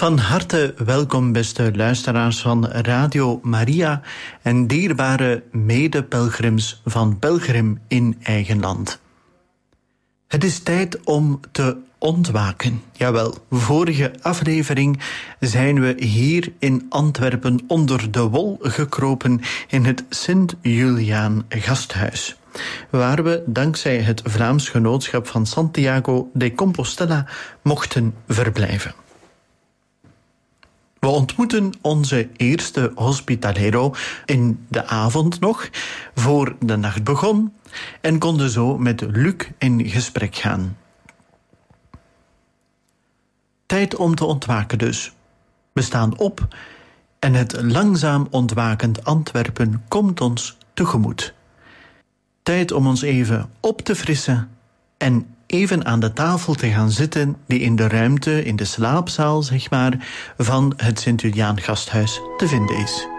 Van harte welkom, beste luisteraars van Radio Maria en dierbare medepelgrims van Pelgrim in eigen land. Het is tijd om te ontwaken. Jawel, vorige aflevering zijn we hier in Antwerpen onder de wol gekropen in het Sint-Juliaan Gasthuis, waar we dankzij het Vlaams Genootschap van Santiago de Compostela mochten verblijven. We ontmoeten onze eerste hospitalero in de avond nog, voor de nacht begon, en konden zo met Luc in gesprek gaan. Tijd om te ontwaken dus. We staan op en het langzaam ontwakend Antwerpen komt ons tegemoet. Tijd om ons even op te frissen en even aan de tafel te gaan zitten die in de ruimte, in de slaapzaal, zeg maar, van het Sint-Juliaan Gasthuis te vinden is.